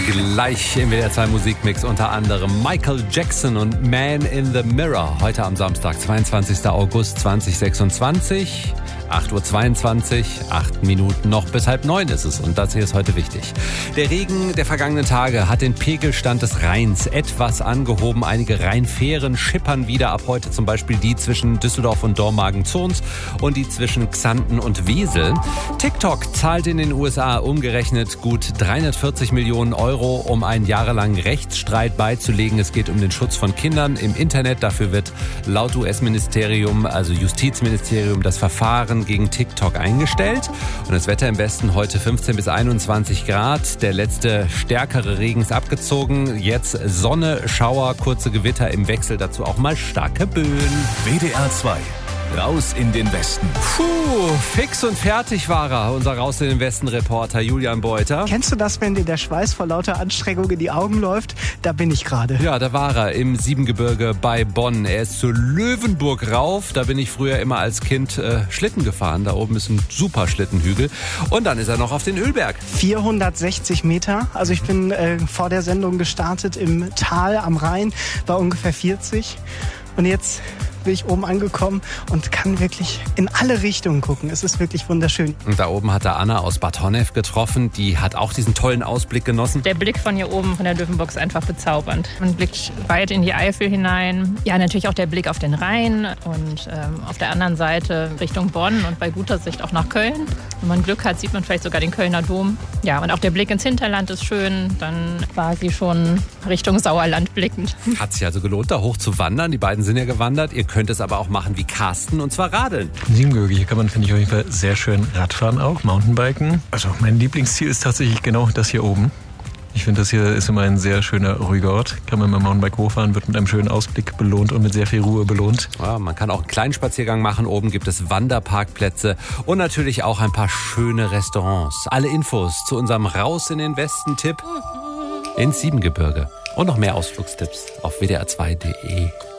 Gleich im WDR 2 Musikmix unter anderem Michael Jackson und Man in the Mirror. Heute am Samstag, 22. August 2026. 8.22 Uhr, 8 Minuten noch bis 8:30 ist es. Und das hier ist heute wichtig. Der Regen der vergangenen Tage hat den Pegelstand des Rheins etwas angehoben. Einige Rheinfähren schippern wieder ab heute, zum Beispiel die zwischen Düsseldorf und Dormagen-Zons und die zwischen Xanten und Wesel. TikTok zahlt in den USA umgerechnet gut 340 Millionen Euro, um einen jahrelangen Rechtsstreit beizulegen. Es geht um den Schutz von Kindern im Internet. Dafür wird laut US-Ministerium, also Justizministerium, das Verfahren gegen TikTok eingestellt. Und das Wetter im Westen heute 15 bis 21 Grad. Der letzte stärkere Regen ist abgezogen. Jetzt Sonne, Schauer, kurze Gewitter im Wechsel. Dazu auch mal starke Böen. WDR 2. Raus in den Westen. Puh, fix und fertig war er, unser Raus in den Westen-Reporter Julian Beuter. Kennst du das, wenn dir der Schweiß vor lauter Anstrengung in die Augen läuft? Da bin ich gerade. Ja, da war er im Siebengebirge bei Bonn. Er ist zur Löwenburg rauf. Da bin ich früher immer als Kind Schlitten gefahren. Da oben ist ein super Schlittenhügel. Und dann ist er noch auf den Ölberg. 460 Meter. Also ich bin vor der Sendung gestartet im Tal am Rhein, war ungefähr 40. Und jetzt bin ich oben angekommen und kann wirklich in alle Richtungen gucken. Es ist wirklich wunderschön. Und da oben hat er Anna aus Bad Honnef getroffen. Die hat auch diesen tollen Ausblick genossen. Der Blick von hier oben von der Löwenburg ist einfach bezaubernd. Man blickt weit in die Eifel hinein. Ja, natürlich auch der Blick auf den Rhein und auf der anderen Seite Richtung Bonn und bei guter Sicht auch nach Köln. Wenn man Glück hat, sieht man vielleicht sogar den Kölner Dom. Ja, und auch der Blick ins Hinterland ist schön. Dann quasi schon Richtung Sauerland blickend. Hat sich also gelohnt, da hoch zu wandern. Die beiden sind ja gewandert. Ihr könnt es aber auch machen wie Carsten, und zwar radeln. Siebengebirge, hier kann man, finde ich, auf jeden Fall sehr schön Radfahren auch, Mountainbiken. Also mein Lieblingsziel ist tatsächlich genau das hier oben. Ich finde, das hier ist immer ein sehr schöner, ruhiger Ort. Kann man mit dem Mountainbike hochfahren, wird mit einem schönen Ausblick belohnt und mit sehr viel Ruhe belohnt. Ja, man kann auch einen kleinen Spaziergang machen. Oben gibt es Wanderparkplätze und natürlich auch ein paar schöne Restaurants. Alle Infos zu unserem Raus in den Westen-Tipp ins Siebengebirge. Und noch mehr Ausflugstipps auf wdr2.de.